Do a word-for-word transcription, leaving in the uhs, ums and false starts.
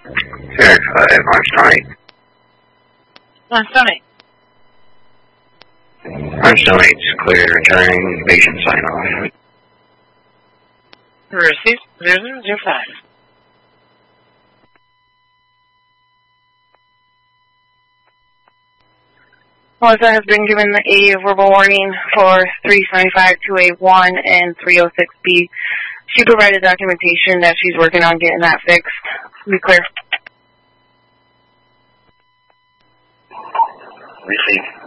Six five, March twenty. March twenty. March twenty, it's clear, returning, patient sign off. Receive zero zero zero five. Melissa has been given a verbal warning for three seventy-five two eighty-one and three oh six B. She provided documentation that she's working on getting that fixed. Be clear. Receive.